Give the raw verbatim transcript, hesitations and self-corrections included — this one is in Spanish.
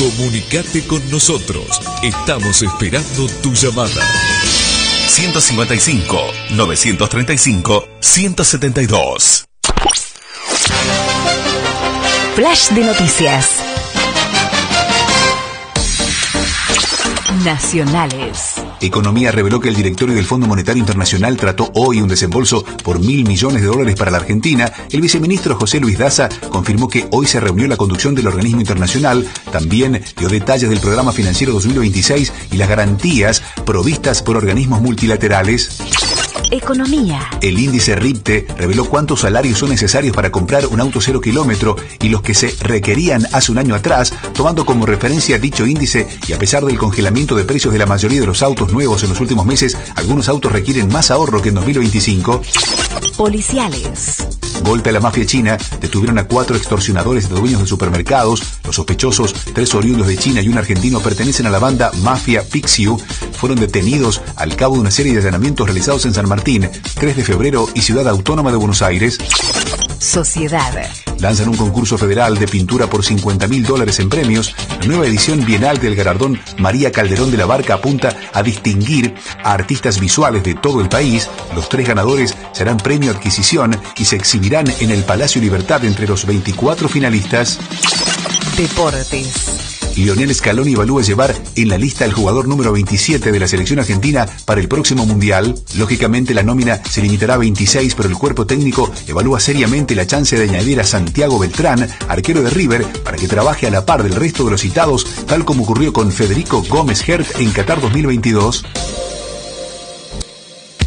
Comunicate con nosotros. Estamos esperando tu llamada. ciento cincuenta y cinco, novecientos treinta y cinco, ciento setenta y dos. Flash de noticias. Nacionales. Economía reveló que el directorio del Fondo Monetario Internacional trató hoy un desembolso por mil millones de dólares para la Argentina. El viceministro José Luis Daza confirmó que hoy se reunió la conducción del organismo internacional. También dio detalles del programa financiero dos mil veintiséis y las garantías provistas por organismos multilaterales. Economía. El índice RIPTE reveló cuántos salarios son necesarios para comprar un auto cero kilómetro y los que se requerían hace un año atrás, tomando como referencia dicho índice, y a pesar del congelamiento de precios de la mayoría de los autos nuevos en los últimos meses, algunos autos requieren más ahorro que en dos mil veinticinco. Policiales. Golpe a la mafia china, detuvieron a cuatro extorsionadores de dueños de supermercados. Los sospechosos, tres oriundos de China y un argentino, pertenecen a la banda Mafia Pixiu. Fueron detenidos al cabo de una serie de allanamientos realizados en San Martín, tres de febrero y Ciudad Autónoma de Buenos Aires. Sociedad. Lanzan un concurso federal de pintura por cincuenta mil dólares en premios. La nueva edición bienal del galardón María Calderón de la Barca apunta a distinguir a artistas visuales de todo el país. Los tres ganadores serán premio adquisición y se exhibirán en el Palacio Libertad entre los veinticuatro finalistas. Deportes. Lionel Scaloni evalúa llevar en la lista al jugador número veintisiete de la selección argentina para el próximo Mundial. Lógicamente la nómina se limitará a veintiséis, pero el cuerpo técnico evalúa seriamente la chance de añadir a Santiago Beltrán, arquero de River, para que trabaje a la par del resto de los citados, tal como ocurrió con Federico Gómez Hert en Qatar dos mil veintidós.